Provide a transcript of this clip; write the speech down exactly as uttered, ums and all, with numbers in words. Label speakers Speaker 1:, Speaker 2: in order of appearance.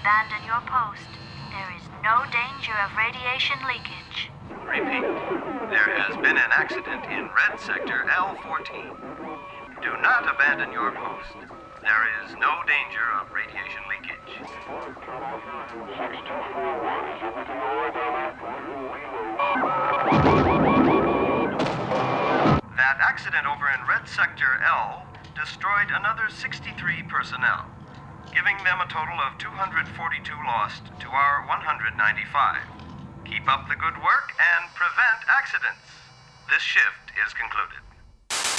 Speaker 1: abandon your post. There is no danger of radiation leakage.
Speaker 2: Repeat. There has been an accident in Red Sector L fourteen. Do not abandon your post. There is no danger of radiation leakage. That accident over in Red Sector L destroyed another sixty-three personnel, giving them a total of two hundred forty-two lost to our one hundred ninety-five. Keep up the good work and prevent accidents. This shift is concluded.